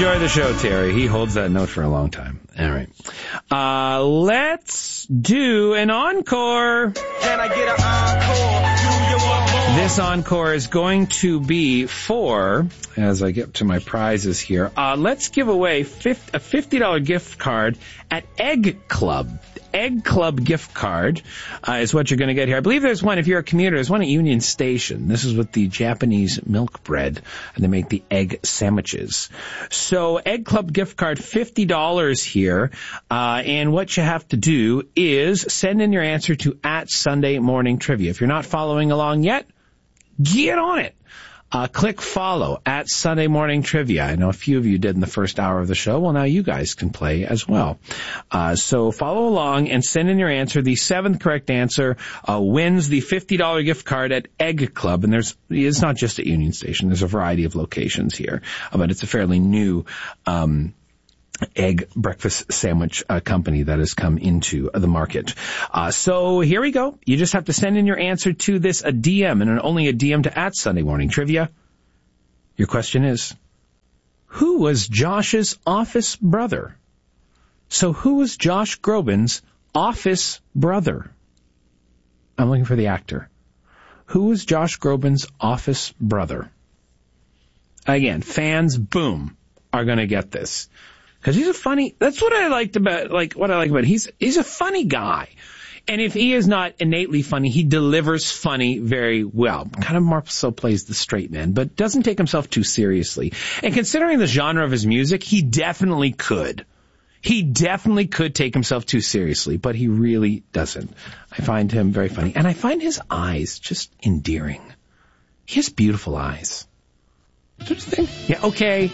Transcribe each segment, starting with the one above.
enjoy the show, Terry. He holds that note for a long time. All right. Let's do an encore. Can I get an encore? This encore is going to be for, as I get to my prizes here, let's give away a $50 gift card at Egg Club. Egg Club gift card is what you're going to get here. I believe there's one, if you're a commuter, there's one at Union Station. This is with the Japanese milk bread, and they make the egg sandwiches. So Egg Club gift card, $50 here, and what you have to do is send in your answer to @SundayMorningTrivia. If you're not following along yet, get on it. Click follow @Sunday Morning Trivia. I know a few of you did in the first hour of the show. Well, now you guys can play as well. So follow along and send in your answer. The seventh correct answer wins the $50 gift card at Egg Club. And it's not just at Union Station. There's a variety of locations here. But it's a fairly new egg breakfast sandwich company that has come into the market. So here we go. You just have to send in your answer to this a DM, and only a DM to @Sunday Morning Trivia. Your question is, who was Josh's office brother? So who was Josh Groban's office brother? I'm looking for the actor. Who was Josh Groban's office brother? Again, fans, boom, are going to get this. Because he's a funny, that's what I liked about, he's a funny guy. And if he is not innately funny, he delivers funny very well. Kind of more so plays the straight man, but doesn't take himself too seriously. And considering the genre of his music, he definitely could. He definitely could take himself too seriously, but he really doesn't. I find him very funny. And I find his eyes just endearing. He has beautiful eyes. Don't you think? Yeah, okay.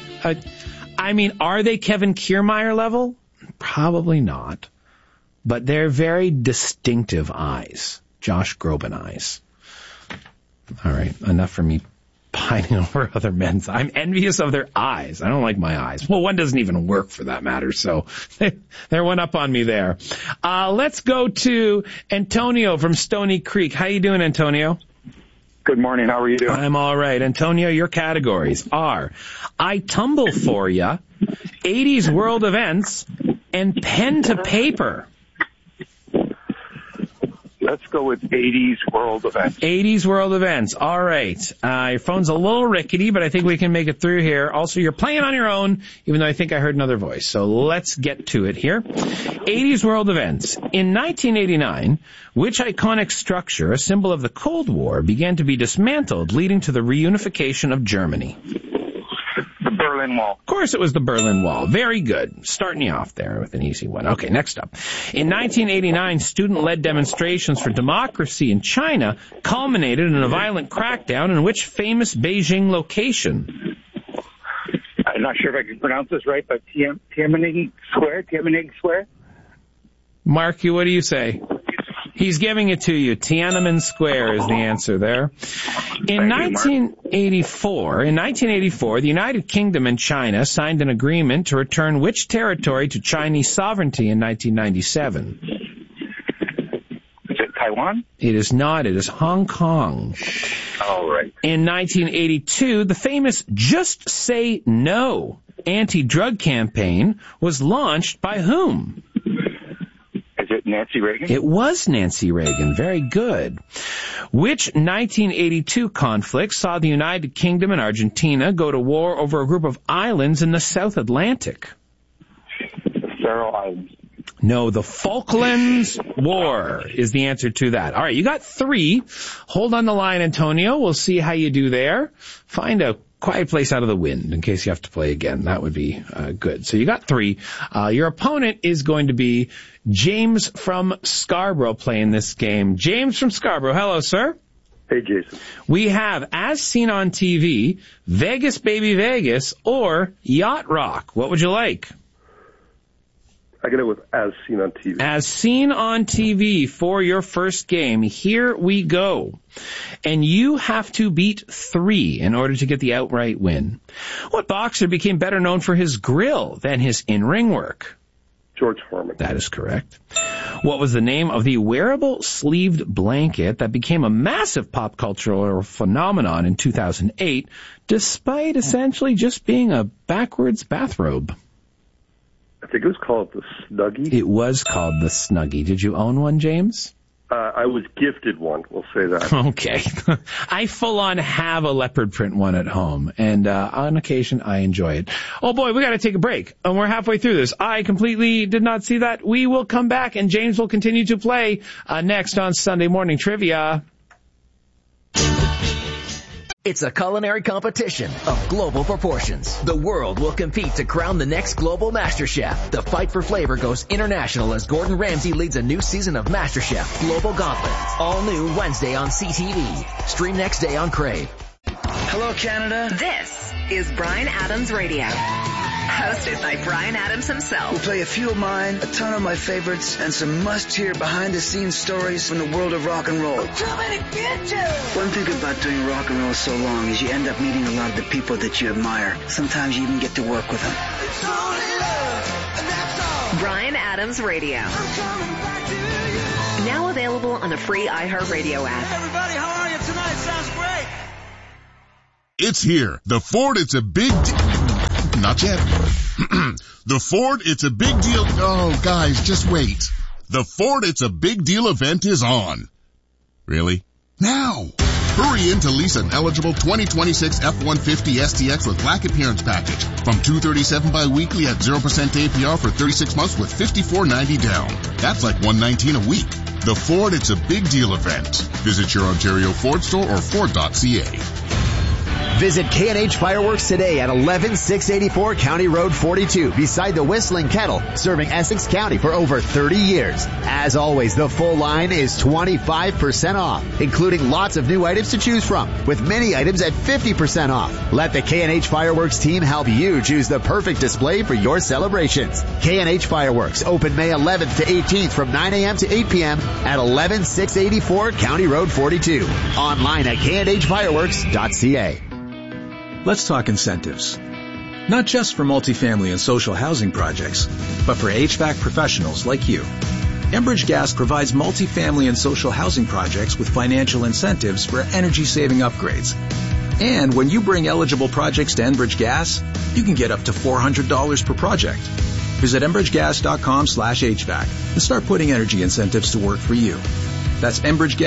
Are they Kevin Kiermaier level? Probably not. But they're very distinctive eyes. Josh Groban eyes. All right, enough for me pining over other men's. I'm envious of their eyes. I don't like my eyes. Well, one doesn't even work for that matter, so they're one up on me there. Let's go to Antonio from Stony Creek. How you doing, Antonio? Good morning. How are you doing? I'm all right. Antonio, your categories are I Tumble For Ya, 80s World Events, and Pen to Paper. Let's go with 80s World Events. 80s World Events. All right. Your phone's a little rickety, but I think we can make it through here. Also, you're playing on your own, even though I think I heard another voice. So let's get to it here. 80s World Events. In 1989, which iconic structure, a symbol of the Cold War, began to be dismantled, leading to the reunification of Germany? The Berlin Wall. Of course it was the Berlin Wall. Very good. Starting you off there with an easy one. Okay, next up. In 1989, student-led demonstrations for democracy in China culminated in a violent crackdown in which famous Beijing location? I'm not sure if I can pronounce this right, but Tiananmen Square? Mark, what do you say? He's giving it to you. Tiananmen Square is the answer there. In 1984, the United Kingdom and China signed an agreement to return which territory to Chinese sovereignty in 1997? Is it Taiwan? It is not. It is Hong Kong. Oh, right. In 1982, the famous Just Say No anti-drug campaign was launched by whom? Is it Nancy Reagan? It was Nancy Reagan. Very good. Which 1982 conflict saw the United Kingdom and Argentina go to war over a group of islands in the South Atlantic? The Faroe Islands. No, the Falklands War is the answer to that. All right, you got 3. Hold on the line, Antonio. We'll see how you do there. Find a quiet place out of the wind in case you have to play again. That would be good. So you got 3. Your opponent is going to be James from Scarborough playing this game. James from Scarborough. Hello, sir. Hey, Jason. We have As Seen on TV, Vegas Baby Vegas, or Yacht Rock. What would you like? I get it with As Seen on TV. As Seen on TV for your first game. Here we go. And you have to beat 3 in order to get the outright win. What boxer became better known for his grill than his in-ring work? George Foreman. That is correct. What was the name of the wearable sleeved blanket that became a massive pop cultural phenomenon in 2008, despite essentially just being a backwards bathrobe? I think it was called the Snuggie. It was called the Snuggie. Did you own one, James? I was gifted one, we'll say that. Okay. I full-on have a leopard print one at home, and on occasion I enjoy it. Oh boy, we got to take a break, and we're halfway through this. I completely did not see that. We will come back, and James will continue to play next on Sunday Morning Trivia. It's a culinary competition of global proportions. The world will compete to crown the next global MasterChef. The fight for flavor goes international as Gordon Ramsay leads a new season of MasterChef Global Gauntlet. All new Wednesday on CTV. Stream next day on Crave. Hello, Canada. This is Bryan Adams Radio. Hosted by Bryan Adams himself. We'll play a few of mine, a ton of my favorites, and some must-hear behind-the-scenes stories from the world of rock and roll. One thing about doing rock and roll so long is you end up meeting a lot of the people that you admire. Sometimes you even get to work with them. Bryan Adams Radio. Now available on the free iHeartRadio app. Everybody, how are you tonight? Sounds great. It's here. The Ford, it's a big Not yet. The Ford, it's a big deal. Oh, guys, just wait. The Ford, it's a big deal event is on. Really? Now. Hurry in to lease an eligible 2026 F-150 STX with Black Appearance Package from $237 bi-weekly at 0% APR for 36 months with $54.90 down. That's like $119 a week. The Ford, it's a big deal event. Visit your Ontario Ford store or Ford.ca. Visit K&H Fireworks today at 11684 County Road 42 beside the Whistling Kettle, serving Essex County for over 30 years. As always, the full line is 25% off, including lots of new items to choose from, with many items at 50% off. Let the K&H Fireworks team help you choose the perfect display for your celebrations. K&H Fireworks, open May 11th to 18th from 9 a.m. to 8 p.m. at 11684 County Road 42. Online at kndhfireworks.ca. Let's talk incentives. Not just for multifamily and social housing projects, but for HVAC professionals like you. Enbridge Gas provides multifamily and social housing projects with financial incentives for energy-saving upgrades. And when you bring eligible projects to Enbridge Gas, you can get up to $400 per project. Visit enbridgegas.com/HVAC and start putting energy incentives to work for you. That's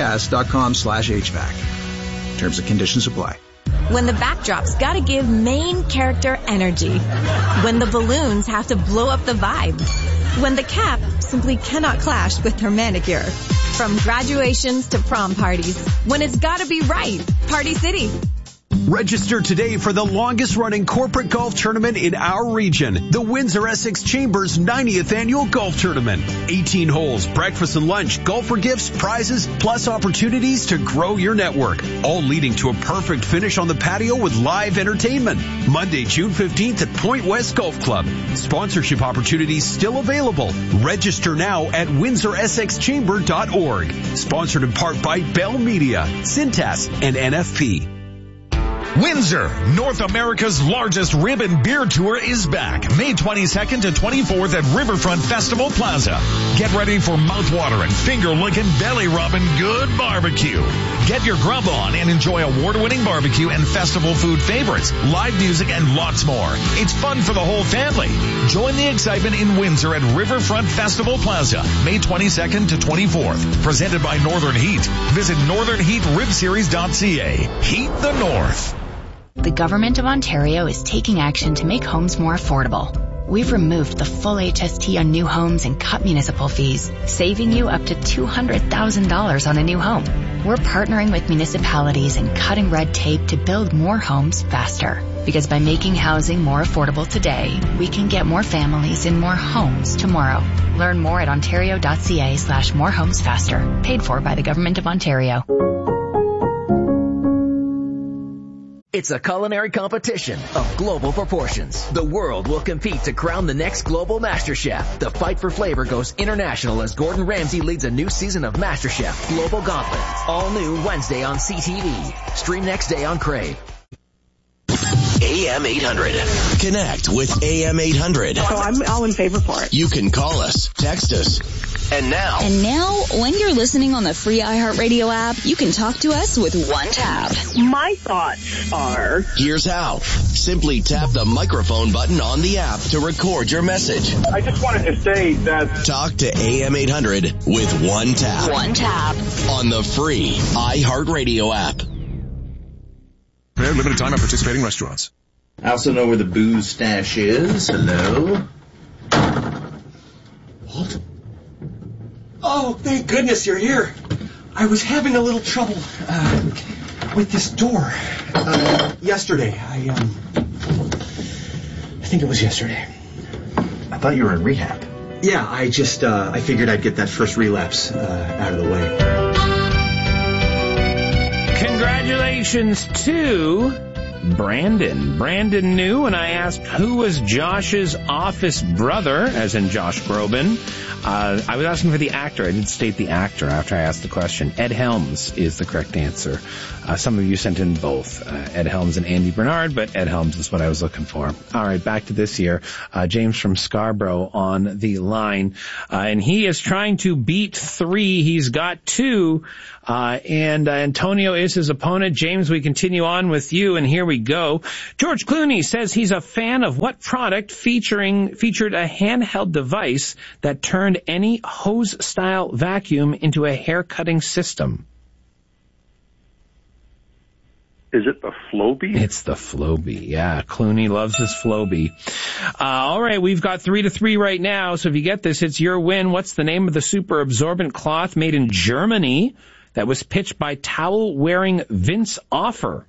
enbridgegas.com/HVAC. Terms and conditions apply. When the backdrop's gotta give main character energy. When the balloons have to blow up the vibe. When the cap simply cannot clash with her manicure. From graduations to prom parties. When it's gotta be right. Party City. Register today for the longest-running corporate golf tournament in our region, the Windsor Essex Chambers 90th Annual Golf Tournament. 18 holes, breakfast and lunch, golfer gifts, prizes, plus opportunities to grow your network, all leading to a perfect finish on the patio with live entertainment. Monday, June 15th at Point West Golf Club. Sponsorship opportunities still available. Register now at windsoresexchamber.org. Sponsored in part by Bell Media, Cintas, and NFP. Windsor, North America's largest rib and beer tour is back, May 22nd to 24th at Riverfront Festival Plaza. Get ready for mouthwatering, finger-licking, belly-rubbing good barbecue. Get your grub on and enjoy award-winning barbecue and festival food favorites, live music, and lots more. It's fun for the whole family. Join the excitement in Windsor at Riverfront Festival Plaza, May 22nd to 24th. Presented by Northern Heat. Visit northernheatribseries.ca. Heat the North. The Government of Ontario is taking action to make homes more affordable. We've removed the full HST on new homes and cut municipal fees, saving you up to $200,000 on a new home. We're partnering with municipalities and cutting red tape to build more homes faster. Because by making housing more affordable today, we can get more families in more homes tomorrow. Learn more at ontario.ca/morehomesfaster. Paid for by the Government of Ontario. It's a culinary competition of global proportions. The world will compete to crown the next global MasterChef. The fight for flavor goes international as Gordon Ramsay leads a new season of MasterChef Global Gauntlet. All new Wednesday on CTV. Stream next day on Crave. AM 800. Connect with AM 800. So I'm all in favor for it. You can call us, text us. And now, when you're listening on the free iHeartRadio app, you can talk to us with one tap. My thoughts are... Here's how. Simply tap the microphone button on the app to record your message. I just wanted to say that... Talk to AM 800 with one tap. One tap. On the free iHeartRadio app. And limited time at participating restaurants. I also know where the booze stash is. Hello? Walt? Oh, thank goodness you're here. I was having a little trouble with this door yesterday. I think it was yesterday. I thought you were in rehab. Yeah, I figured I'd get that first relapse out of the way. Congratulations to Brandon. Brandon knew when I asked who was Josh's office brother, as in Josh Groban. I was asking for the actor. I did state the actor after I asked the question. Ed Helms is the correct answer. Some of you sent in both, Ed Helms and Andy Bernard, but Ed Helms is what I was looking for. All right, back to this here. James from Scarborough on the line. And he is trying to beat 3. He's got 2. And Antonio is his opponent. James, we continue on with you, and here we go. George Clooney says he's a fan of what product featured a handheld device that turned any hose-style vacuum into a hair-cutting system. Is it the Flowbee? It's the Flowbee. Yeah, Clooney loves his Flowbee. All right, we've got 3-3 right now, so if you get this, it's your win. What's the name of the super absorbent cloth made in Germany that was pitched by towel-wearing Vince Offer?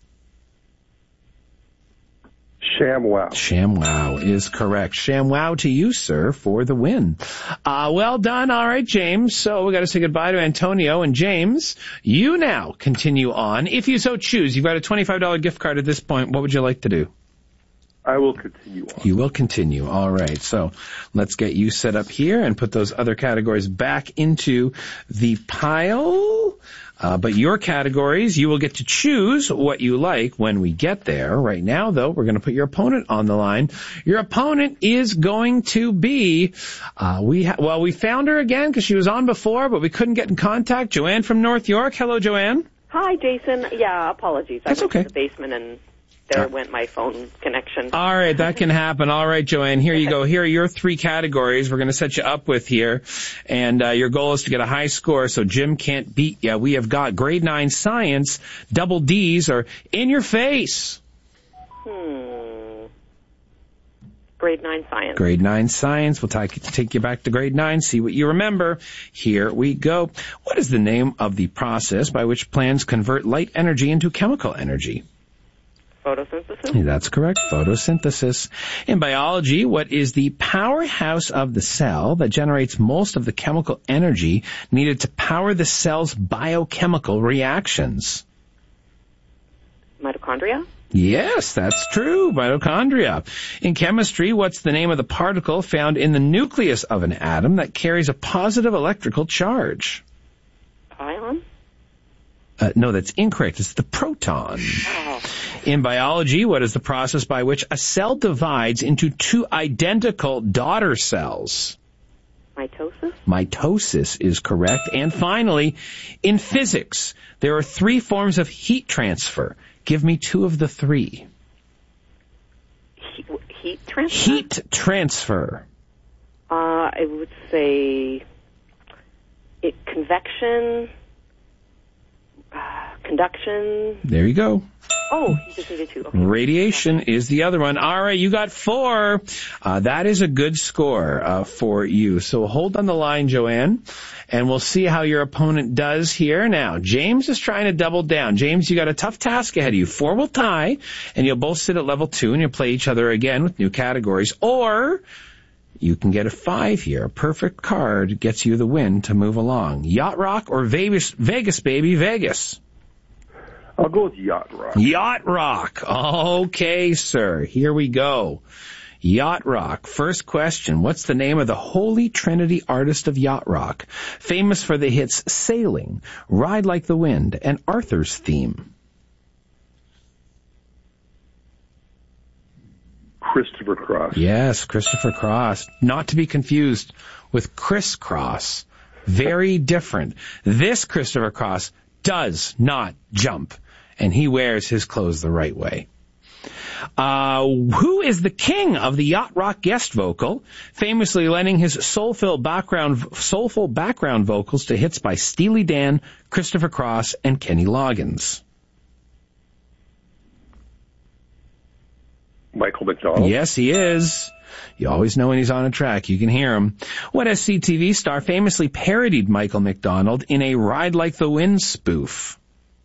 ShamWow. ShamWow is correct. ShamWow to you, sir, for the win. Well done. All right, James. So we got to say goodbye to Antonio. And James, you now continue on. If you so choose, you've got a $25 gift card at this point. What would you like to do? I will continue on. You will continue. All right. So let's get you set up here and put those other categories back into the pile. But your categories, you will get to choose what you like when we get there. Right now, though, we're going to put your opponent on the line. Your opponent is going to be, we found her again because she was on before, but we couldn't get in contact. Joanne from North York. Hello, Joanne. Hi, Jason. Yeah, apologies. That's okay. I went to the basement and there went my phone connection. All right, that can happen. All right, Joanne, here you go. Here are your 3 categories we're going to set you up with here. And your goal is to get a high score so Jim can't beat you. We have got grade 9 science, double D's, or in your face. Grade 9 science. Grade 9 science. We'll take you back to grade 9, see what you remember. Here we go. What is the name of the process by which plants convert light energy into chemical energy? Photosynthesis? That's correct. Photosynthesis. In biology, what is the powerhouse of the cell that generates most of the chemical energy needed to power the cell's biochemical reactions? Mitochondria? Yes, that's true. Mitochondria. In chemistry, what's the name of the particle found in the nucleus of an atom that carries a positive electrical charge? Ion? No, that's incorrect. It's the proton. Oh. In biology, what is the process by which a cell divides into 2 identical daughter cells? Mitosis? Mitosis is correct. And finally, in physics, there are 3 forms of heat transfer. Give me 2 of the 3. Heat transfer? Heat transfer. I would say convection, conduction. There you go. Oh, you just needed 2. Okay. Radiation is the other one. All right, you got 4. That is a good score for you. So hold on the line, Joanne, and we'll see how your opponent does here. Now, James is trying to double down. James, you got a tough task ahead of you. 4 will tie, and you'll both sit at level 2, and you'll play each other again with new categories. Or you can get a 5 here. A perfect card gets you the win to move along. Yacht Rock or Vegas, baby, Vegas? I'll go with Yacht Rock. Yacht Rock. Okay, sir. Here we go. Yacht Rock. First question. What's the name of the Holy Trinity artist of Yacht Rock? Famous for the hits Sailing, Ride Like the Wind, and Arthur's Theme. Christopher Cross. Yes, Christopher Cross. Not to be confused with Criss Cross. Very different. This Christopher Cross does not jump, and he wears his clothes the right way. Who is the king of the yacht rock guest vocal, famously lending his soulful background vocals to hits by Steely Dan, Christopher Cross, and Kenny Loggins? Michael McDonald. Yes, he is. You always know when he's on a track. You can hear him. What SCTV star famously parodied Michael McDonald in a Ride Like the Wind spoof?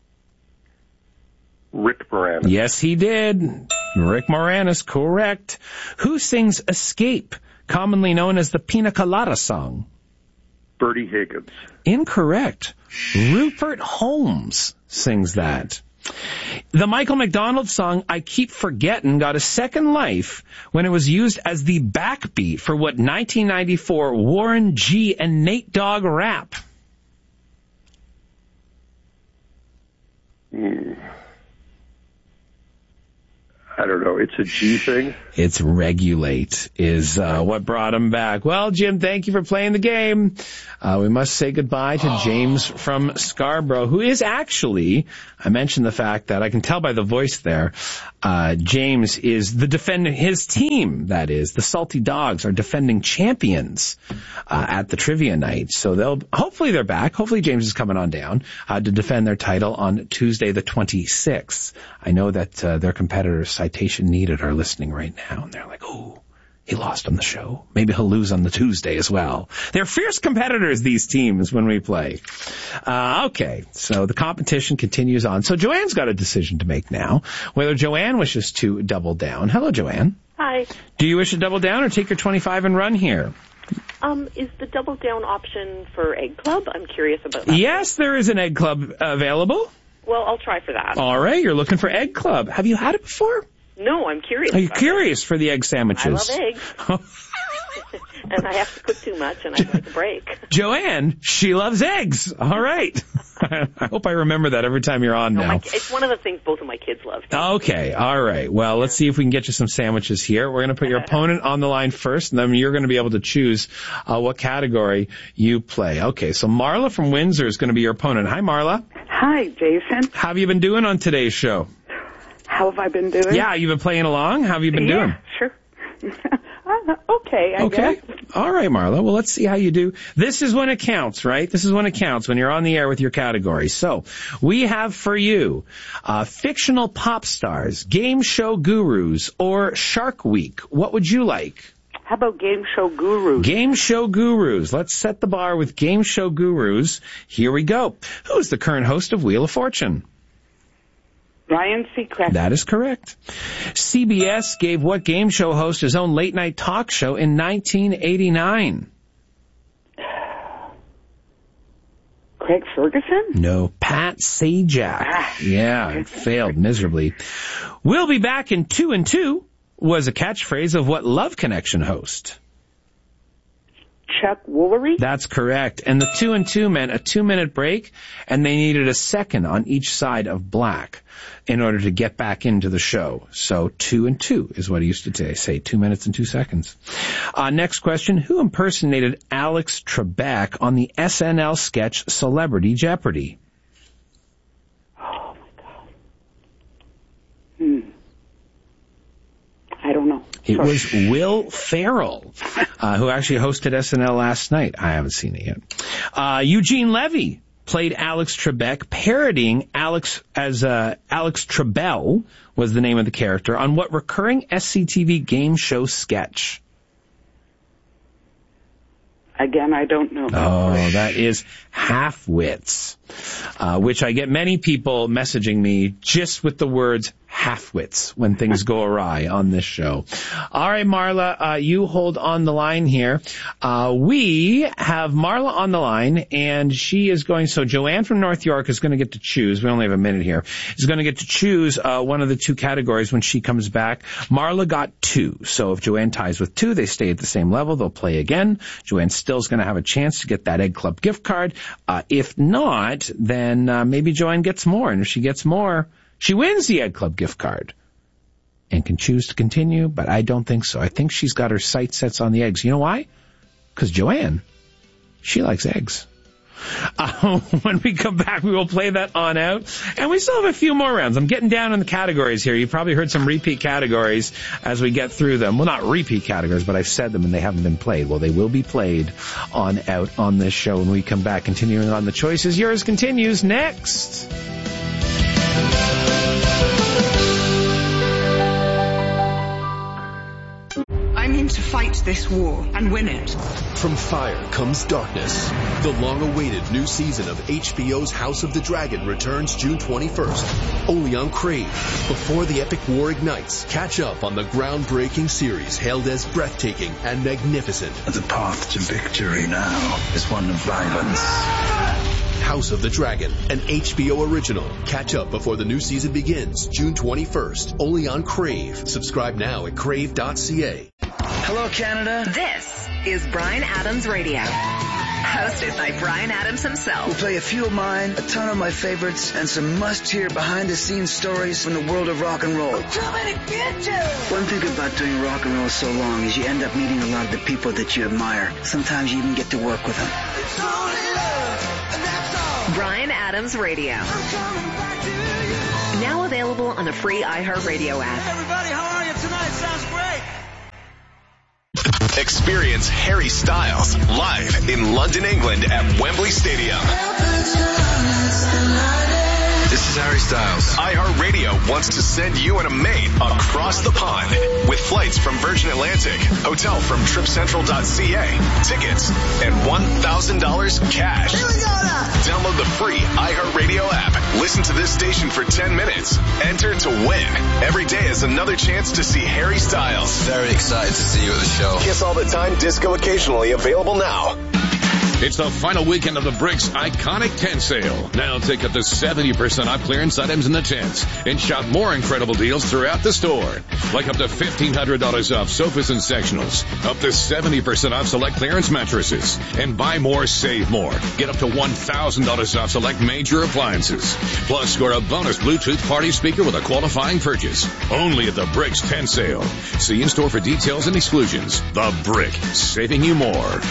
Rick Moranis. Yes, he did. Rick Moranis, correct. Who sings Escape, commonly known as the Pina Colada song? Bertie Higgins. Incorrect. Rupert Holmes sings that. The Michael McDonald song, I Keep Forgettin', got a second life when it was used as the backbeat for what 1994 Warren G and Nate Dogg rap. I don't know. It's a G thing. It's Regulate is what brought him back. Well, Jim, thank you for playing the game. We must say goodbye to James from Scarborough, who is actually, I mentioned the fact that I can tell by the voice there, James is the defending, his team, that is, the Salty Dogs are defending champions at the trivia night. So hopefully they're back. Hopefully James is coming on down to defend their title on Tuesday the 26th. I know that their competitors, Citation Needed, are listening right now, and they're like, oh, he lost on the show. Maybe he'll lose on the Tuesday as well. They're fierce competitors, these teams, when we play. Okay, so the competition continues on. So Joanne's got a decision to make now, whether Joanne wishes to double down. Hello, Joanne. Hi. Do you wish to double down or take your 25 and run here? Is the double down option for Egg Club? I'm curious about that. Yes, there is an Egg Club available. Well, I'll try for that. All right, you're looking for Egg Club. Have you had it before? No, I'm curious. Are you curious for the egg sandwiches? I love eggs. And I have to cook too much, and I'd like a break. Joanne, she loves eggs. All right. I hope I remember that every time you're on now. It's one of the things both of my kids love. Okay, all right. Well, let's see if we can get you some sandwiches here. We're going to put your opponent on the line first, and then you're going to be able to choose what category you play. Okay, so Marla from Windsor is going to be your opponent. Hi, Marla. Hi, Jason. How have you been doing on today's show? How have I been doing? Yeah, you've been playing along. How have you been doing? Sure. Okay, I guess. All right, Marla. Well, let's see how you do. This is when it counts, right? This is when it counts, when you're on the air with your category. So, we have for you, fictional pop stars, game show gurus, or Shark Week. What would you like? How about Game Show Gurus? Game Show Gurus. Let's set the bar with Game Show Gurus. Here we go. Who's the current host of Wheel of Fortune? Ryan Seacrest. That is correct. CBS gave what game show host his own late-night talk show in 1989? Craig Ferguson? No, Pat Sajak. Yeah, it failed miserably. We'll be back in 2 and 2 was a catchphrase of what Love Connection host? Chuck Woolery? That's correct. And the 2 and 2 meant a 2-minute break, and they needed a second on each side of black in order to get back into the show. So 2 and 2 is what he used to say 2 minutes and 2 seconds. Next question. Who impersonated Alex Trebek on the SNL sketch Celebrity Jeopardy? Oh, my God. I don't know. It was Will Ferrell, who actually hosted SNL last night. I haven't seen it yet. Eugene Levy played Alex Trebek, parodying Alex Trebell was the name of the character, on what recurring SCTV game show sketch? Again, I don't know. Oh, that is Half-Wits, which I get many people messaging me just with the words half-wits when things go awry on this show. All right, Marla, you hold on the line here. We have Marla on the line, and she is going, so Joanne from North York is going to get to choose, we only have a minute here, is going to get to choose one of the two categories when she comes back. Marla got 2, so if Joanne ties with 2, they stay at the same level, they'll play again. Joanne still's going to have a chance to get that Egg Club gift card. If not, then maybe Joanne gets more, and if she gets more, she wins the Egg Club gift card. and can choose to continue, but I don't think so. I think she's got her sights set on the eggs. You know why? Because Joanne, she likes eggs. When we come back, we will play that on out. And we still have a few more rounds. I'm getting down in the categories here. You've probably heard some repeat categories as we get through them. Well, not repeat categories, but I've said them and they haven't been played. Well, they will be played on out on this show when we come back. Continuing on The Choice Is Yours continues next. I'm in to fight this war and win it. From fire comes darkness. The long-awaited new season of HBO's House of the Dragon returns June 21st, only on Crave. Before the epic war ignites, catch up on the groundbreaking series hailed as breathtaking and magnificent. The path to victory now is one of violence. House of the Dragon, an HBO original. Catch up before the new season begins, June 21st, only on Crave. Subscribe now at crave.ca. Hello, Canada. This is Bryan Adams Radio, hosted by Bryan Adams himself. We'll play a few of mine, a ton of my favorites, and some must-hear behind-the-scenes stories from the world of rock and roll. One thing about doing rock and roll so long is you end up meeting a lot of the people that you admire. Sometimes you even get to work with them. Bryan Adams Radio. Now available on the free iHeartRadio app. Everybody, how are you tonight? Sounds great. Experience Harry Styles live in London, England at Wembley Stadium. This is Harry Styles. iHeartRadio wants to send you and a mate across the pond with flights from Virgin Atlantic, hotel from TripCentral.ca, tickets, and $1,000 cash. Download the free iHeartRadio app. Listen to this station for 10 minutes. Enter to win. Every day is another chance to see Harry Styles. Very excited to see you at the show. Kiss All the Time, disco occasionally, available now. It's the final weekend of the Bricks Iconic Tent Sale. Now take up to 70% off clearance items in the tents and shop more incredible deals throughout the store. Like up to $1,500 off sofas and sectionals, up to 70% off select clearance mattresses, and buy more, save more. Get up to $1,000 off select major appliances. Plus, score a bonus Bluetooth party speaker with a qualifying purchase. Only at the Bricks Tent Sale. See in-store for details and exclusions. The Brick, saving you more.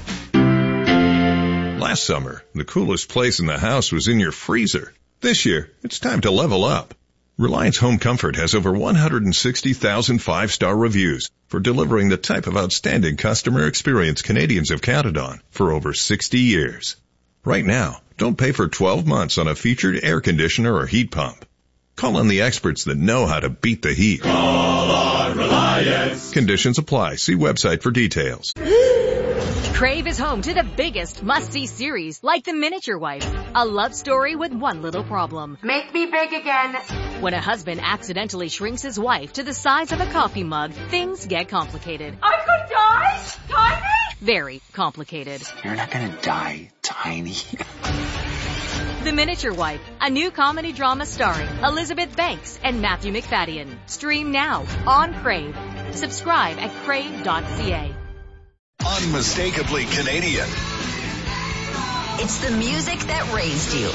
Last summer, the coolest place in the house was in your freezer. This year, it's time to level up. Reliance Home Comfort has over 160,000 five-star reviews for delivering the type of outstanding customer experience Canadians have counted on for over 60 years. Right now, don't pay for 12 months on a featured air conditioner or heat pump. Call on the experts that know how to beat the heat. Call on Reliance. Conditions apply. See website for details. Crave is home to the biggest must-see series, like The Miniature Wife, a love story with one little problem. Make me big again. When a husband accidentally shrinks his wife to the size of a coffee mug, things get complicated. I could die tiny? Very complicated. You're not gonna die tiny. The Miniature Wife, a new comedy drama starring Elizabeth Banks and Matthew McFadden. Stream now on Crave. Subscribe at crave.ca. Unmistakably Canadian. It's the music that raised you.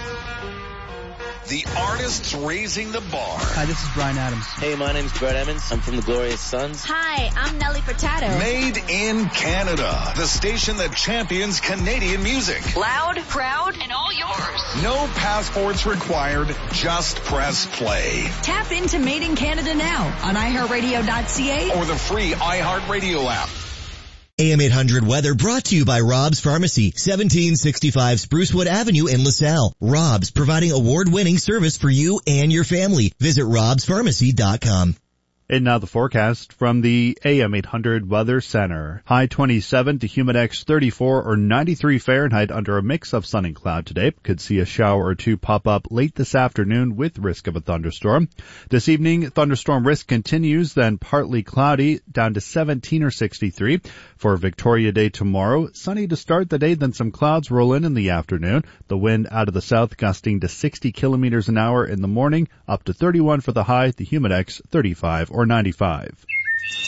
The artists raising the bar. Hi, this is Bryan Adams. Hey, my name's Brett Emmons. I'm from the Glorious Sons. Hi, I'm Nelly Furtado. Made in Canada. The station that champions Canadian music. Loud, proud, and all yours. No passports required. Just press play. Tap into Made in Canada now on iHeartRadio.ca or the free iHeartRadio app. AM 800 weather brought to you by Rob's Pharmacy, 1765 Sprucewood Avenue in LaSalle. Rob's, providing award-winning service for you and your family. Visit robspharmacy.com. And now the forecast from the AM 800 Weather Center. High 27 to Humidex 34 or 93 Fahrenheit under a mix of sun and cloud today. Could see a shower or two pop up late this afternoon with risk of a thunderstorm. This evening, thunderstorm risk continues, then partly cloudy down to 17 or 63. For Victoria Day tomorrow, sunny to start the day, then some clouds roll in the afternoon. The wind out of the south gusting to 60 kilometers an hour in the morning, up to 31 for the high, the Humidex 35 or 95.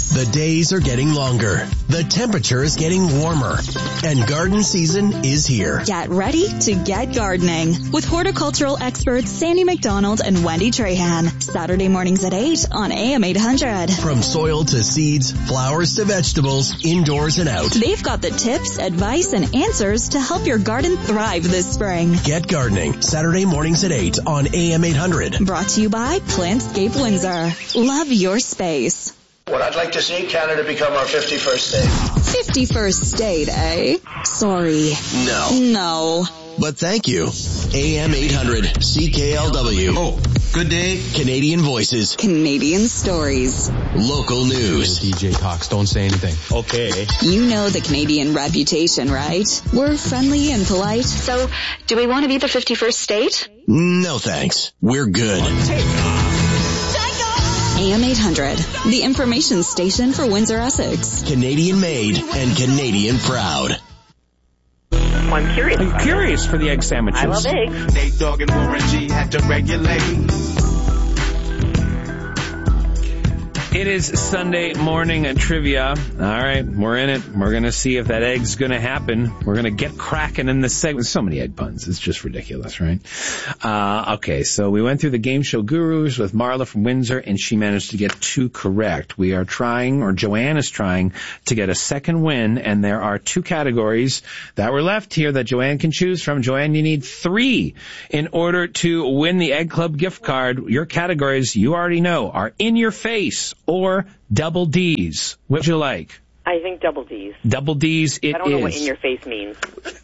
The days are getting longer. The temperature is getting warmer. And garden season is here. Get ready to get gardening with horticultural experts Sandy McDonald and Wendy Trahan. Saturday mornings at 8 on AM 800. From soil to seeds, flowers to vegetables, indoors and out. They've got the tips, advice, and answers to help your garden thrive this spring. Get gardening. Saturday mornings at 8 on AM 800. Brought to you by Plantscape Windsor. Love your space. What I'd like to see Canada become our 51st state. 51st state, eh? Sorry. No. But thank you. AM 800 CKLW. Oh, good day. Canadian voices. Canadian stories. Local news. DJ talks, don't say anything. Okay. You know the Canadian reputation, right? We're friendly and polite. So, do we want to be the 51st state? No thanks. We're good. AM 800, the information station for Windsor, Essex. Canadian made and Canadian proud. I'm curious. I'm curious for the egg sandwiches. I love eggs. Nate Dogg and Warren G had to regulate. It is Sunday morning trivia. All right, we're in it. We're going to see if that egg's going to happen. We're going to get cracking in this segment. So many egg puns. It's just ridiculous, right? Okay, so we went through the game show gurus with Marla from Windsor, and she managed to get 2 correct. We are trying, or Joanne is trying, to get a second win, and there are 2 categories that were left here that Joanne can choose from. Joanne, you need 3 in order to win the Egg Club gift card. Your categories, you already know, are In Your Face or Double D's. What would you like? I think double D's. Double D's it is. I don't know what in your face means.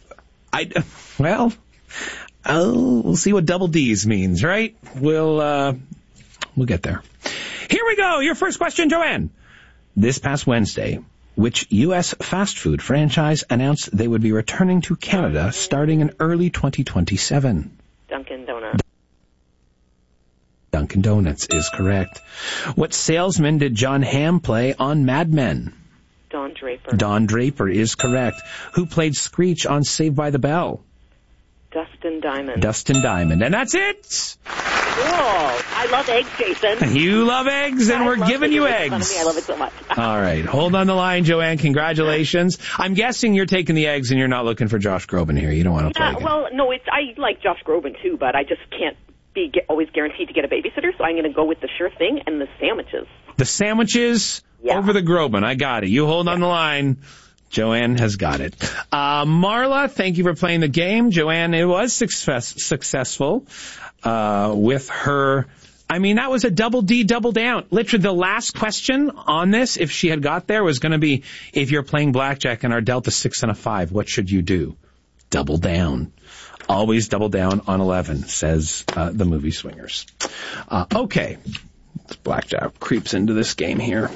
We'll see what double D's means, right? We'll get there. Here we go. Your first question, Joanne. This past Wednesday, which U.S. fast food franchise announced they would be returning to Canada starting in early 2027? Dunkin' Donuts. Dunkin' Donuts is correct. What salesman did John Hamm play on Mad Men? Don Draper. Don Draper is correct. Who played Screech on Saved by the Bell? Dustin Diamond. Dustin Diamond. And that's it. Cool. I love eggs, Jason. You love eggs, and we're giving you eggs. Fun of me. I love it so much. All right. Hold on the line, Joanne. Congratulations. I'm guessing you're taking the eggs and you're not looking for Josh Groban here. You don't want to play again. Well, no, I like Josh Groban too, but I just can't be always guaranteed to get a babysitter, so I'm going to go with the sure thing and the sandwiches. The sandwiches over the Groban. I got it. You hold on the line. Joanne has got it. Marla, thank you for playing the game. Joanne, it was successful with her. I mean, that was a double D, double down. Literally, the last question on this, if she had got there, was going to be, if you're playing blackjack and are dealt a 6 and a 5, what should you do? Double down. Always double down on 11, says the movie Swingers. Okay. Blackjack creeps into this game here.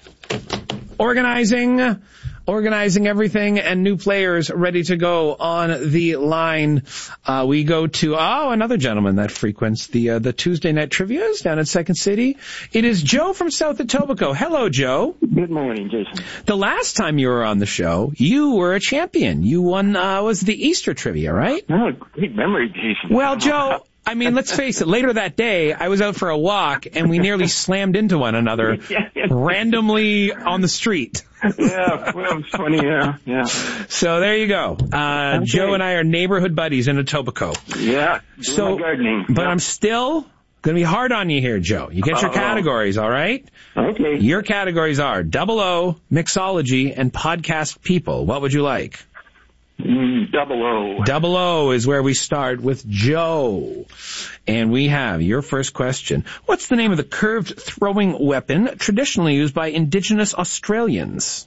Organizing everything, and new players ready to go on the line. We go to, another gentleman that frequents the Tuesday night trivias down at Second City. It is Joe from South Etobicoke. Hello, Joe. Good morning, Jason. The last time you were on the show, you were a champion. You won, was the Easter trivia, right? Oh, great memory, Jason. Well, Joe, I mean, let's face it, later that day, I was out for a walk, and we nearly slammed into one another randomly on the street. Yeah, well, it's funny, yeah. So there you go. Okay. Joe and I are neighborhood buddies in Etobicoke. Yeah, so gardening. But I'm still going to be hard on you here, Joe. You get your categories, all right? Okay. Your categories are 00, mixology, and podcast people. What would you like? 00. 00 is where we start with Joe. And we have your first question. What's the name of the curved throwing weapon traditionally used by Indigenous Australians?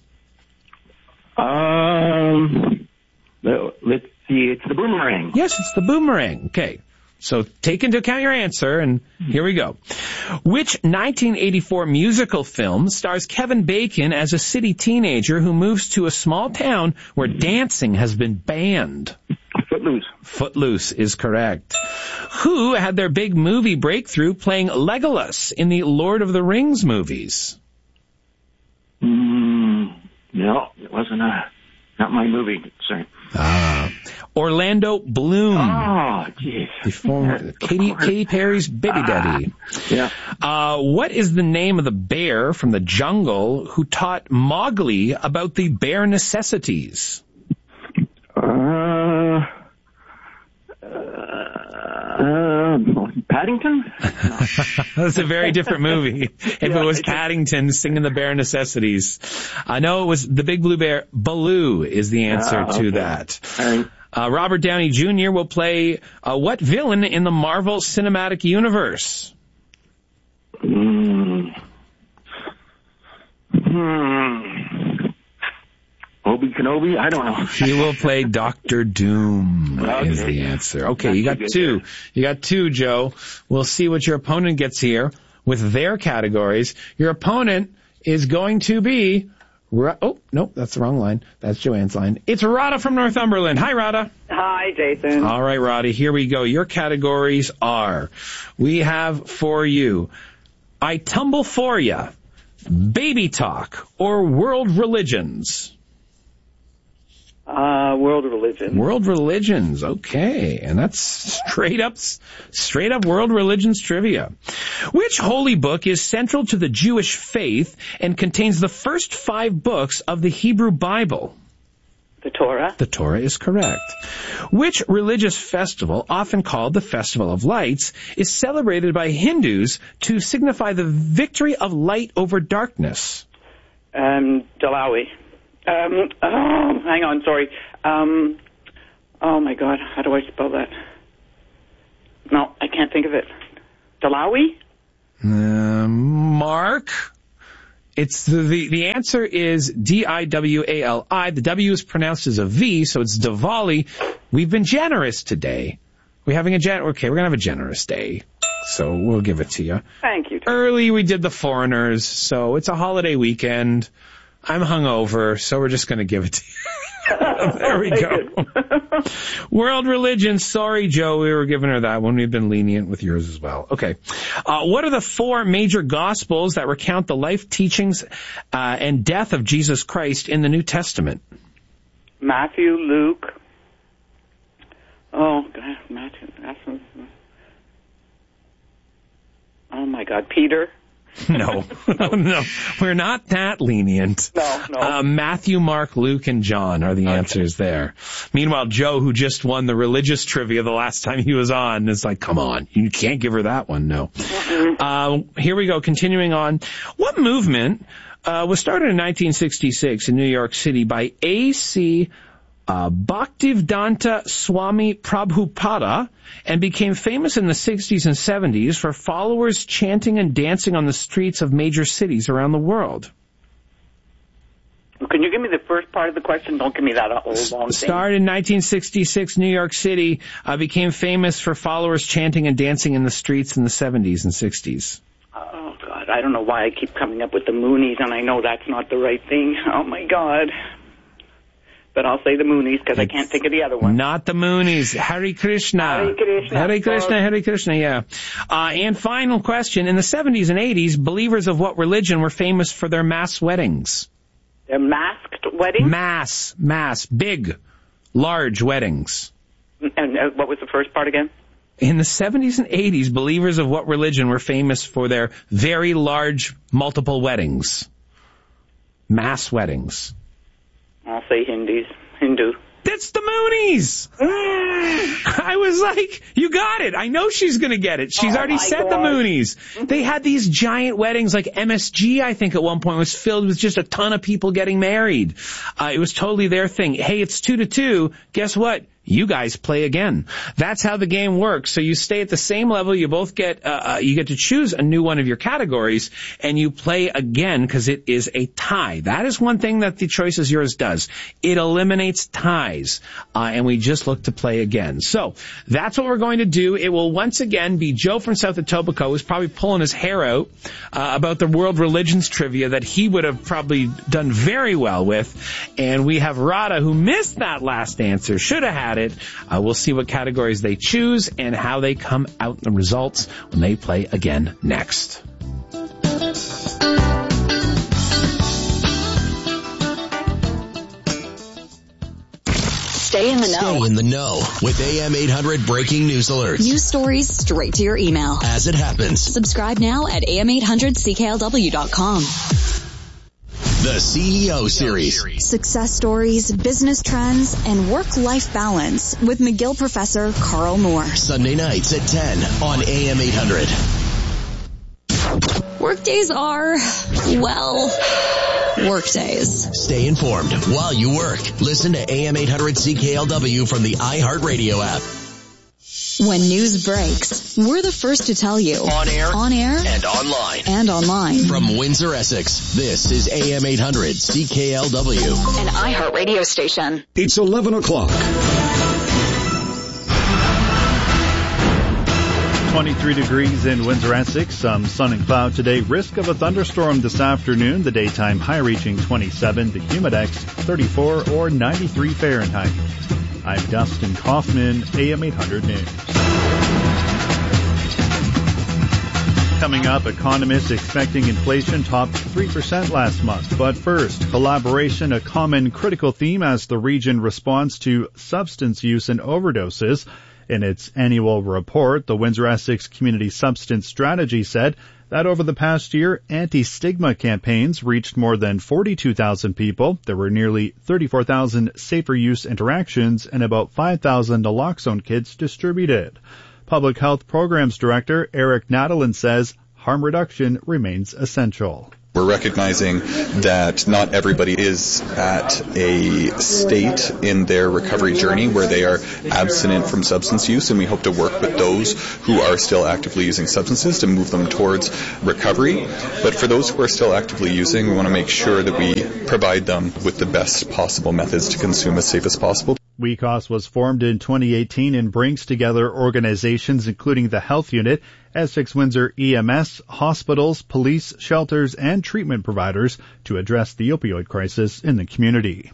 Let's see, it's the boomerang. Yes, it's the boomerang. Okay. So take into account your answer, and here we go. Which 1984 musical film stars Kevin Bacon as a city teenager who moves to a small town where dancing has been banned? Footloose. Footloose is correct. Who had their big movie breakthrough playing Legolas in the Lord of the Rings movies? No, it wasn't not my movie, sorry. Orlando Bloom. Oh, jeez. The former Katy Perry's baby daddy. Yeah. What is the name of the bear from the jungle who taught Mowgli about the bear necessities? Paddington? That's a very different movie. If it was Paddington singing the bare necessities. I know it was the Big Blue Bear. Baloo is the answer to that. Robert Downey Jr. will play what villain in the Marvel Cinematic Universe? Obi Kenobi? I don't know. He will play Dr. Doom is the answer. Okay, you got two. You got two, Joe. We'll see what your opponent gets here with their categories. Your opponent is going to be... Oh, nope, that's the wrong line. That's Joanne's line. It's Rada from Northumberland. Hi, Rada. Hi, Jason. All right, Rada, here we go. Your categories are, we have for you, I Tumble For Ya, Baby Talk, or World Religions. World Religions. World Religions, okay. And that's straight up World Religions trivia. Which holy book is central to the Jewish faith and contains the first 5 books of the Hebrew Bible? The Torah. The Torah is correct. Which religious festival, often called the Festival of Lights, is celebrated by Hindus to signify the victory of light over darkness? Diwali. Hang on, sorry. Oh my God, how do I spell that? No, I can't think of it. Diwali? Mark? It's the answer is Diwali. The W is pronounced as a V, so it's Diwali. We've been generous today. We're going to have a generous day. So we'll give it to you. Thank you. Early we did the Foreigners, so it's a holiday weekend. I'm hungover, so we're just going to give it to you. There we go. World Religion. Sorry, Joe, we were giving her that one. We've been lenient with yours as well. Okay. What are the 4 major Gospels that recount the life, teachings, and death of Jesus Christ in the New Testament? Matthew, Luke. Oh, God, Matthew. Oh, my God, Peter. No, we're not that lenient. No. Matthew, Mark, Luke, and John are the answers there. Meanwhile, Joe, who just won the religious trivia the last time he was on, is like, come on, you can't give her that one, no. Here we go, continuing on. What movement was started in 1966 in New York City by A.C. Bhaktivedanta Swami Prabhupada and became famous in the 60s and 70s for followers chanting and dancing on the streets of major cities around the world? Can you give me the first part of the question? Don't give me that whole long thing. Started in 1966, New York City, became famous for followers chanting and dancing in the streets in the 70s and 60s. Oh, God, I don't know why I keep coming up with the Moonies, and I know that's not the right thing. Oh, my God. But I'll say the Moonies because I can't think of the other one. Not the Moonies. Hare Krishna. Hare Krishna. Hare Krishna, Hare Krishna, yeah. And final question. In the 70s and 80s, believers of what religion were famous for their mass weddings? Their masked weddings? Mass. Big, large weddings. And what was the first part again? In the 70s and 80s, believers of what religion were famous for their very large, multiple weddings? Mass weddings. I'll say Hindu. That's the Moonies! I was like, you got it. I know she's going to get it. She's already said the Moonies. They had these giant weddings, like MSG, I think, at one point was filled with just a ton of people getting married. It was totally their thing. Hey, it's 2-2. Guess what? You guys play again. That's how the game works. So you stay at the same level. You both get, you get to choose a new one of your categories and you play again because it is a tie. That is one thing that the Choice is Yours does. It eliminates ties. And we just look to play again. So that's what we're going to do. It will once again be Joe from South Etobicoke who's probably pulling his hair out, about the world religions trivia that he would have probably done very well with. And we have Rada who missed that last answer. Should have had it. We'll see what categories they choose and how they come out in the results when they play again next. Stay in the know. Stay in the know with AM 800 breaking news alerts. News stories straight to your email. As it happens. Subscribe now at am800cklw.com. The CEO Series. Success stories, business trends, and work-life balance with McGill professor Carl Moore. Sunday nights at 10 on AM 800. Workdays are, well, workdays. Stay informed while you work. Listen to AM 800 CKLW from the iHeartRadio app. When news breaks, we're the first to tell you. On air, and online. From Windsor, Essex, this is AM 800 CKLW. An iHeartRadio station. It's 11 o'clock. 23 degrees in Windsor, Essex. Some sun and cloud today. Risk of a thunderstorm this afternoon. The daytime high reaching 27. The humidex 34 or 93 Fahrenheit. I'm Dustin Kaufman, AM 800 News. Coming up, economists expecting inflation topped 3% last month. But first, collaboration, a common critical theme as the region responds to substance use and overdoses. In its annual report, the Windsor-Essex Community Substance Strategy said that over the past year, anti-stigma campaigns reached more than 42,000 people. There were nearly 34,000 safer use interactions and about 5,000 naloxone kits distributed. Public Health Programs Director Eric Nadelin says harm reduction remains essential. We're recognizing that not everybody is at a state in their recovery journey where they are abstinent from substance use, and we hope to work with those who are still actively using substances to move them towards recovery. But for those who are still actively using, we want to make sure that we provide them with the best possible methods to consume as safe as possible. WeCost was formed in 2018 and brings together organizations including the Health Unit, Essex Windsor EMS, hospitals, police, shelters, and treatment providers to address the opioid crisis in the community.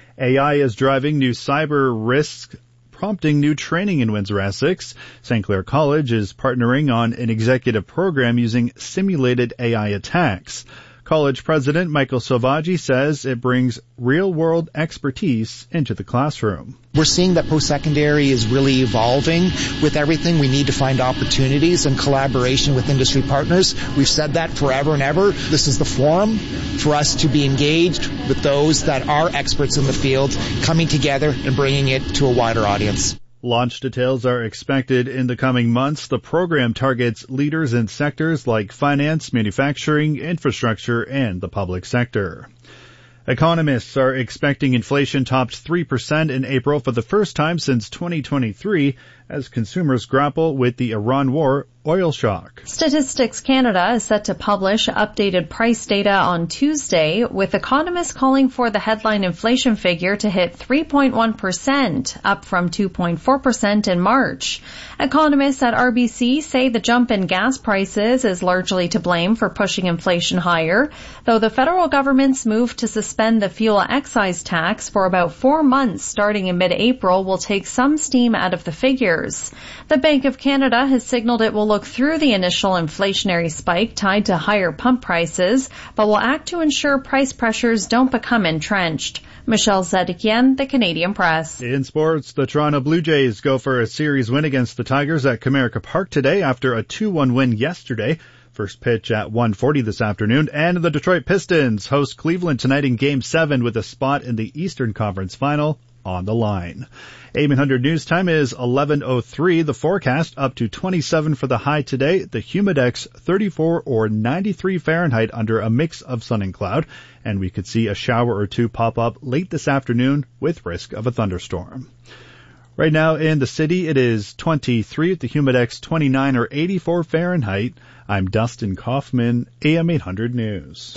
AI is driving new cyber risks, prompting new training in Windsor, Essex. St. Clair College is partnering on an executive program using simulated AI attacks. College President Michael Salvaggi says it brings real-world expertise into the classroom. We're seeing that post-secondary is really evolving with everything. We need to find opportunities and collaboration with industry partners. We've said that forever and ever. This is the forum for us to be engaged with those that are experts in the field, coming together and bringing it to a wider audience. Launch details are expected in the coming months. The program targets leaders in sectors like finance, manufacturing, infrastructure, and the public sector. Economists are expecting inflation topped 3% in April for the first time since 2023 as consumers grapple with the Iran war oil shock. Statistics Canada is set to publish updated price data on Tuesday, with economists calling for the headline inflation figure to hit 3.1%, up from 2.4% in March. Economists at RBC say the jump in gas prices is largely to blame for pushing inflation higher, though the federal government's move to suspend the fuel excise tax for about 4 months starting in mid-April will take some steam out of the figures. The Bank of Canada has signaled it will look through the initial inflationary spike tied to higher pump prices, but will act to ensure price pressures don't become entrenched. Michelle Zedekian, The Canadian Press. In sports, the Toronto Blue Jays go for a series win against the Tigers at Comerica Park today after a 2-1 win yesterday. First pitch at 1:40 this afternoon. And the Detroit Pistons host Cleveland tonight in Game 7 with a spot in the Eastern Conference Final on the line. AM 800 News time is 11:03. The forecast up to 27 for the high today. The humidex 34 or 93 Fahrenheit under a mix of sun and cloud. And we could see a shower or two pop up late this afternoon with risk of a thunderstorm. Right now in the city, it is 23 at the humidex 29 or 84 Fahrenheit. I'm Dustin Kaufman, AM 800 News.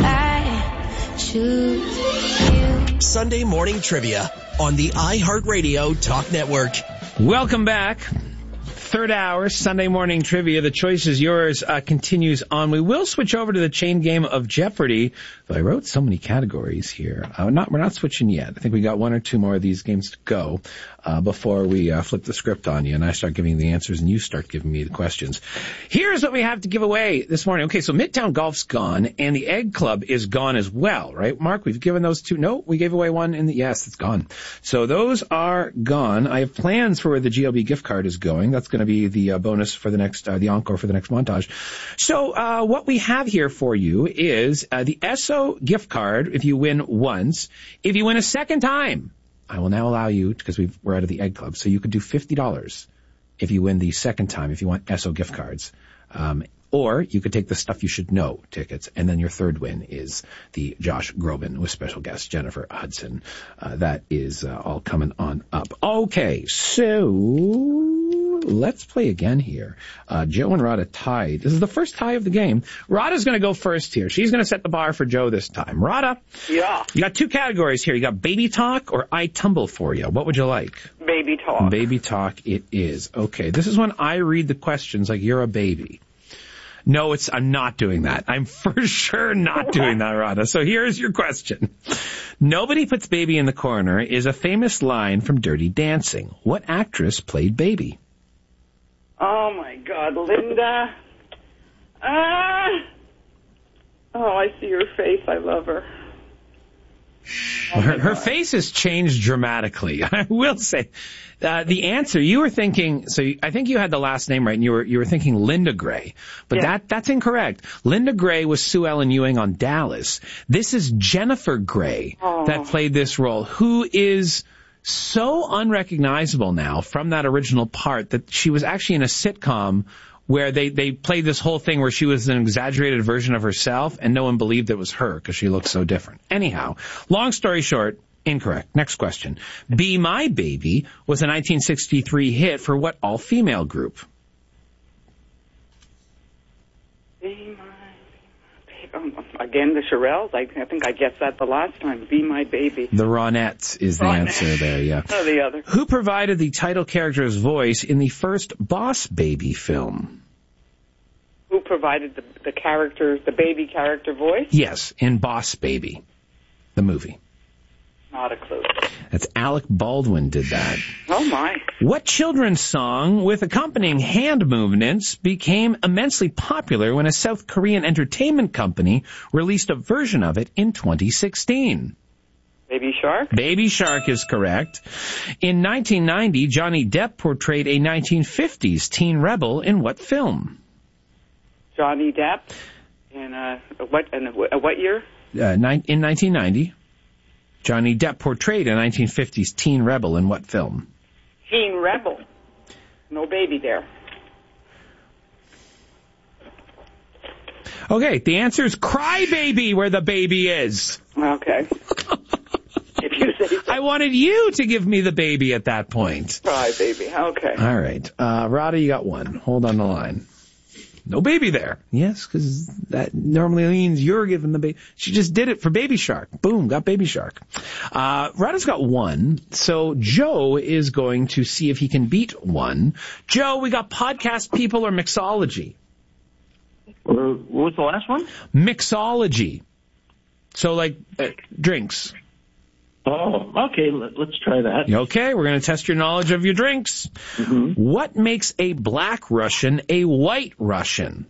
Sunday morning trivia on the iHeartRadio Talk Network. Welcome back. Third hour, Sunday morning trivia. The choice is yours. Continues on. We will switch over to the chain game of Jeopardy. Though I wrote so many categories here. We're not switching yet. I think we got one or two more of these games to go before we flip the script on you and I start giving the answers and you start giving me the questions. Here's what we have to give away this morning. Okay, so Midtown Golf's gone and the Egg Club is gone as well, right, Mark? We've given those two. No, we gave away one yes, it's gone. So those are gone. I have plans for where the GLB gift card is going. That's going to be the bonus for the next, the encore for the next montage. So what we have here for you is the Esso gift card if you win once. If you win a second time, I will now allow you, because we're out of the Egg Club, so you could do $50 if you win the second time, if you want Esso gift cards. Or you could take the Stuff You Should Know tickets, and then your third win is the Josh Groban with special guest Jennifer Hudson. That is all coming on up. Okay, so let's play again here. Joe and Rada tied. This is the first tie of the game. Rada's going to go first here. She's going to set the bar for Joe this time. Rada, Yeah. you got two categories here. You got Baby Talk or I Tumble For You. What would you like? Baby talk. Baby Talk it is. Okay, this is when I read the questions like you're a baby. No, I'm not doing that. I'm for sure not doing that, Rada. So here's your question. Nobody Puts Baby in the Corner is a famous line from Dirty Dancing. What actress played Baby? Oh, my God, Linda. Oh, I see her face. I love her. Her face has changed dramatically. I will say, the answer you were thinking. So I think you had the last name right, and you were thinking Linda Gray, but yeah. That's incorrect. Linda Gray was Sue Ellen Ewing on Dallas. This is Jennifer Grey that played this role, who is so unrecognizable now from that original part that she was actually in a sitcom where they played this whole thing where she was an exaggerated version of herself, and no one believed it was her because she looked so different. Anyhow, long story short, incorrect. Next question. Be My Baby was a 1963 hit for what all-female group? Be My Baby. Again, the Shirelles. I think I guessed that the last time. Be My Baby. The Ronettes is the answer there, yeah. Oh, the other. Who provided the title character's voice in the first Boss Baby film? Who provided the character, the baby character voice? Yes, in Boss Baby, the movie. Not a clue. That's Alec Baldwin did that. Oh, my. What children's song with accompanying hand movements became immensely popular when a South Korean entertainment company released a version of it in 2016? Baby Shark? Baby Shark is correct. In 1990, Johnny Depp portrayed a 1950s teen rebel in what film? Johnny Depp? In what year? In 1990. Johnny Depp portrayed a 1950s teen rebel in what film? Teen rebel. No baby there. Okay, the answer is Cry Baby, where the baby is. Okay. If you say so. I wanted you to give me the baby at that point. Cry Baby. Okay. All right. Rada, you got one. Hold on the line. No baby there. Yes, because that normally means you're giving the baby. She just did it for Baby Shark. Boom, got Baby Shark. Rada's got one, so Joe is going to see if he can beat one. Joe, we got podcast people or mixology? What was the last one? Mixology. So like drinks. Oh, okay, let's try that. Okay, we're going to test your knowledge of your drinks. Mm-hmm. What makes a black Russian a white Russian?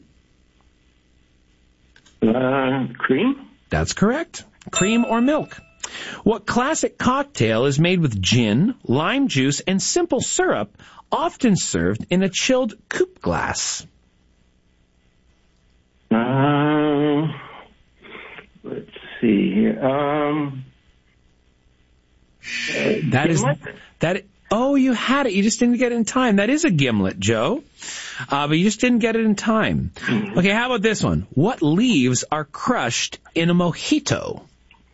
Cream? That's correct. Cream or milk. What classic cocktail is made with gin, lime juice, and simple syrup, often served in a chilled coupe glass? Let's see here. Oh, you had it. You just didn't get it in time. That is a gimlet, Joe. But you just didn't get it in time. Okay, how about this one? What leaves are crushed in a mojito?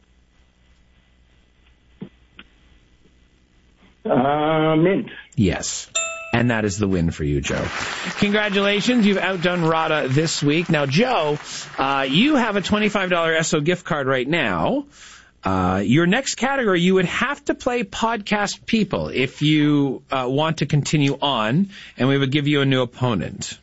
Mint. Yes. And that is the win for you, Joe. Congratulations. You've outdone Rada this week. Now, Joe, you have a $25 Esso gift card right now. Your next category, you would have to play podcast people if you want to continue on, and we would give you a new opponent.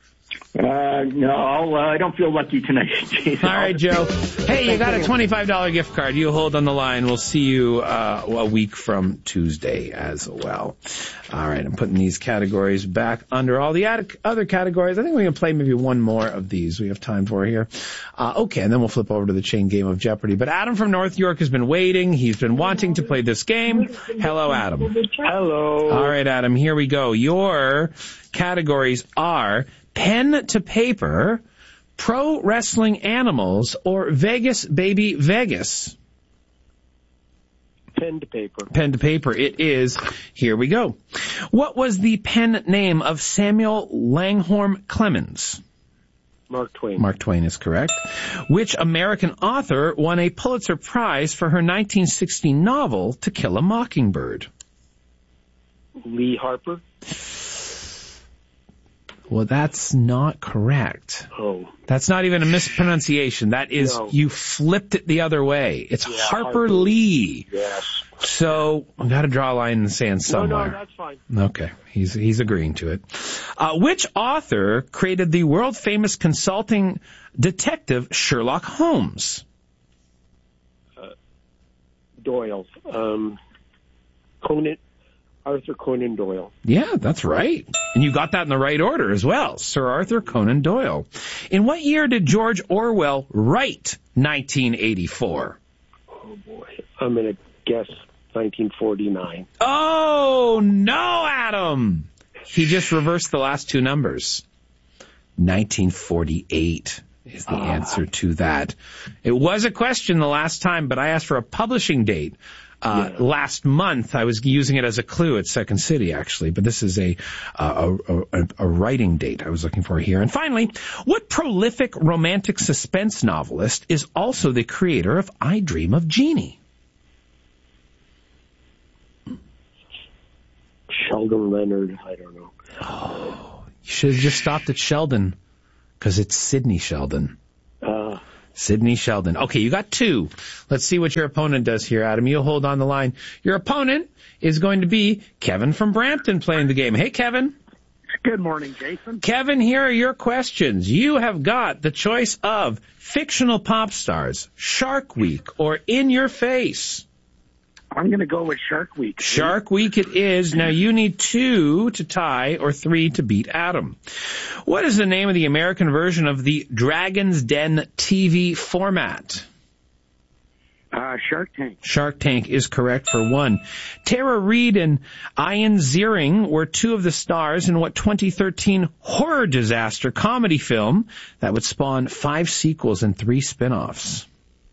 No, I don't feel lucky tonight, Jason. All right, Joe. Hey, you got a $25 gift card. You hold on the line. We'll see you a week from Tuesday as well. All right, I'm putting these categories back under all the other categories. I think we can play maybe one more of these we have time for here. Okay, and then we'll flip over to the chain game of Jeopardy. But Adam from North York has been waiting. He's been wanting to play this game. Hello, Adam. Hello. All right, Adam, here we go. Your categories are pen to paper, pro wrestling animals, or Vegas Baby Vegas. Pen to paper. Pen to paper it is. Here we go. What was the pen name of Samuel Langhorne Clemens? Mark Twain. Mark Twain is correct. Which American author won a Pulitzer Prize for her 1960 novel To Kill a Mockingbird? Lee Harper. Well, that's not correct. Oh. That's not even a mispronunciation. That is, no. You flipped it the other way. It's Harper Lee. Yes. So, I've got to draw a line in the sand somewhere. No, that's fine. Okay. He's agreeing to it. Which author created the world-famous consulting detective Sherlock Holmes? Doyle. Arthur Conan Doyle. Yeah, that's right. And you got that in the right order as well. Sir Arthur Conan Doyle. In what year did George Orwell write 1984? Oh, boy. I'm going to guess 1949. Oh, no, Adam. He just reversed the last two numbers. 1948 is the answer to that. It was a question the last time, but I asked for a publishing date. Last month, I was using it as a clue at Second City, actually, but this is a writing date I was looking for here. And finally, what prolific romantic suspense novelist is also the creator of I Dream of Jeannie? Sheldon Leonard, I don't know. Oh, you should have just stopped at Sheldon, because it's Sidney Sheldon. Sidney Sheldon. Okay, you got two. Let's see what your opponent does here, Adam. You'll hold on the line. Your opponent is going to be Kevin from Brampton playing the game. Hey, Kevin. Good morning, Jason. Kevin, here are your questions. You have got the choice of fictional pop stars, Shark Week, or In Your Face. I'm going to go with Shark Week. Shark Week it is. Now, you need 2 to tie or 3 to beat Adam. What is the name of the American version of the Dragon's Den TV format? Shark Tank. Shark Tank is correct for 1. Tara Reid and Ian Ziering were 2 of the stars in what 2013 horror disaster comedy film that would spawn 5 sequels and 3 spin-offs?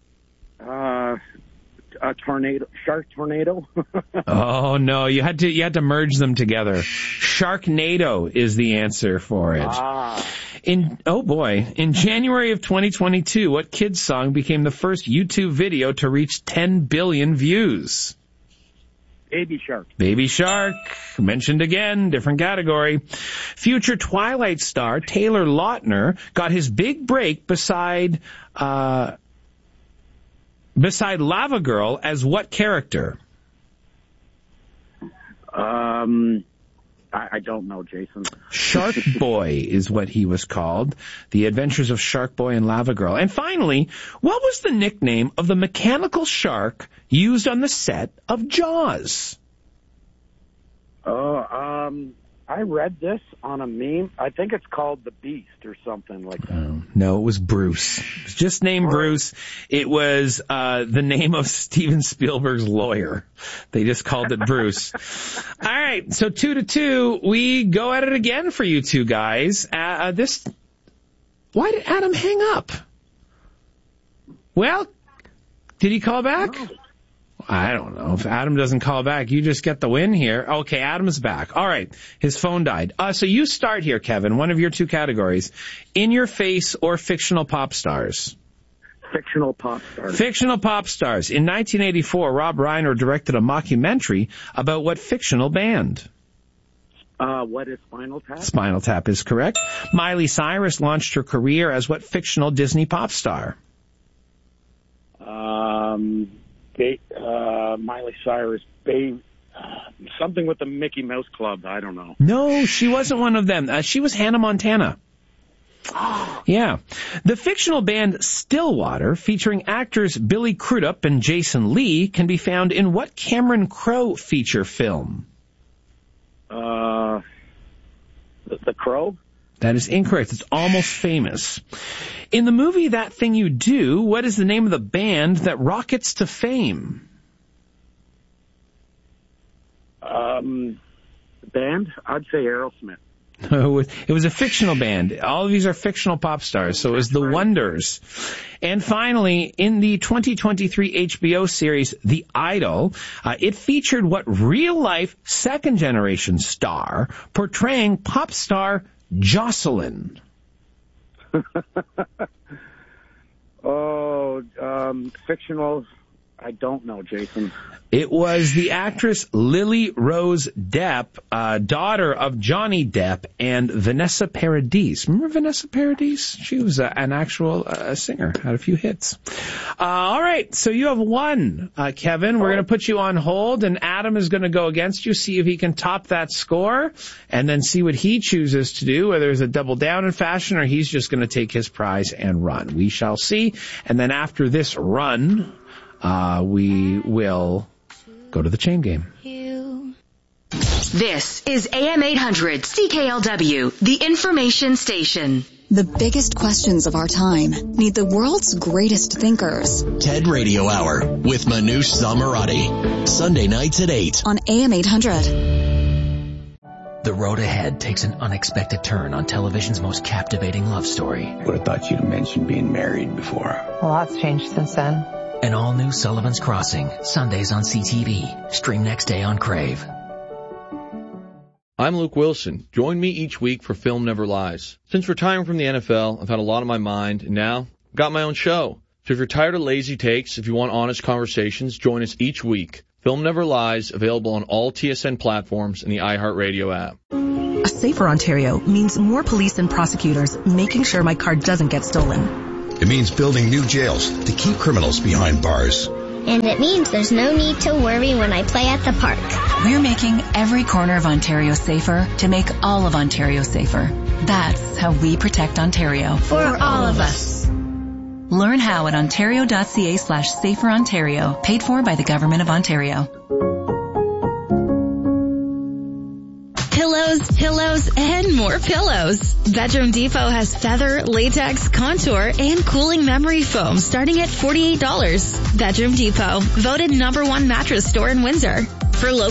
A tornado, Shark Tornado. Oh no, you had to merge them together. Sharknado is the answer for it. In January of 2022, what kids song became the first YouTube video to reach 10 billion views? Baby Shark. Baby Shark, mentioned again, different category. Future Twilight star Taylor Lautner got his big break beside Lava Girl as what character? I don't know, Jason. Shark Boy is what he was called. The Adventures of Shark Boy and Lava Girl. And finally, what was the nickname of the mechanical shark used on the set of Jaws? I read this on a meme. I think it's called The Beast or something like that. No, it was Bruce. It was just named Bruce. It was the name of Steven Spielberg's lawyer. They just called it Bruce. All right, so 2-2. We go at it again for you two guys. Why did Adam hang up? Well, did he call back? No. I don't know. If Adam doesn't call back, you just get the win here. Okay, Adam's back. All right. His phone died. So you start here, Kevin. One of your 2 categories. In Your Face or fictional pop stars? Fictional pop stars. Fictional pop stars. In 1984, Rob Reiner directed a mockumentary about what fictional band? What is Spinal Tap? Spinal Tap is correct. Miley Cyrus launched her career as what fictional Disney pop star? Miley Cyrus, something with the Mickey Mouse Club. I don't know. No, she wasn't one of them. She was Hannah Montana. Yeah. The fictional band Stillwater, featuring actors Billy Crudup and Jason Lee, can be found in what Cameron Crowe feature film? The Crow? That is incorrect. It's Almost Famous. In the movie That Thing You Do, what is the name of the band that rockets to fame? Band? I'd say Aerosmith. It was a fictional band. All of these are fictional pop stars, so it was The Wonders. And finally, in the 2023 HBO series The Idol, it featured what real-life second-generation star portraying pop star Jocelyn? Fictional. I don't know, Jason. It was the actress Lily Rose Depp, daughter of Johnny Depp and Vanessa Paradis. Remember Vanessa Paradis? She was an actual singer, had a few hits. All right, so you have won, Kevin. We're going to put you on hold, and Adam is going to go against you, see if he can top that score, and then see what he chooses to do, whether it's a double down in fashion or he's just going to take his prize and run. We shall see. And then after this run, we will go to the chain game. This is AM 800 CKLW, the information station. The biggest questions of our time need the world's greatest thinkers. TED Radio Hour with Manoush Zomorati. Sunday nights at 8 on AM 800. The road ahead takes an unexpected turn on television's most captivating love story. Would have thought you'd have mentioned being married before. A lot's changed since then. An all-new Sullivan's Crossing, Sundays on CTV. Stream next day on Crave. I'm Luke Wilson. Join me each week for Film Never Lies. Since retiring from the NFL, I've had a lot on my mind, and now I've got my own show. So if you're tired of lazy takes, if you want honest conversations, join us each week. Film Never Lies, available on all TSN platforms and the iHeartRadio app. A safer Ontario means more police and prosecutors making sure my car doesn't get stolen. It means building new jails to keep criminals behind bars. And it means there's no need to worry when I play at the park. We're making every corner of Ontario safer to make all of Ontario safer. That's how we protect Ontario. For all of us. Learn how at ontario.ca/saferontario, paid for by the Government of Ontario. Pillows, and more pillows. Bedroom Depot has feather, latex, contour, and cooling memory foam starting at $48. Bedroom Depot, voted #1 mattress store in Windsor. For low